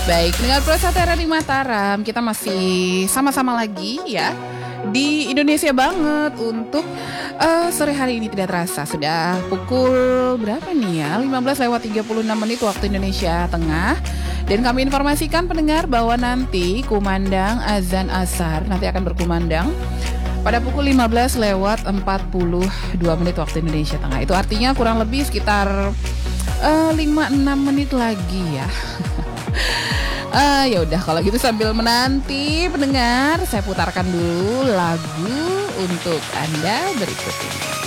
Baik, dengan Prosatera di Mataram, kita masih sama-sama lagi ya di Indonesia banget untuk sore hari ini tidak terasa. Sudah pukul berapa nih ya? 15:36 waktu Indonesia Tengah. Dan kami informasikan pendengar bahwa nanti kumandang azan asar nanti akan berkumandang pada pukul 15:42 waktu Indonesia Tengah. Itu artinya kurang lebih sekitar 5-6 menit lagi ya. Ya udah kalau gitu sambil menanti pendengar, saya putarkan dulu lagu untuk Anda berikut ini.